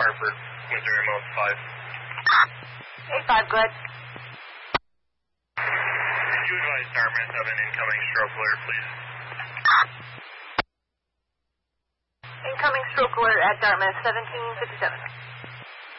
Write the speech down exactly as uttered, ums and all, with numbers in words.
Hartford, Windsor remote five. eight five, go ahead. Could you advise Dartmouth of an incoming stroke alert, please? Incoming stroke alert at Dartmouth, seventeen fifty-seven.